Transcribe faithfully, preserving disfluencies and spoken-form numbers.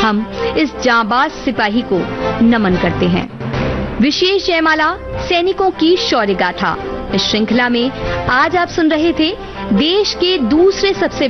हम इस जांबाज सिपाही को नमन करते हैं। विशेष जयमाला सैनिकों की शौर्य गाथा। इस श्रृंखला में आज आप सुन रहे थे देश के दूसरे सबसे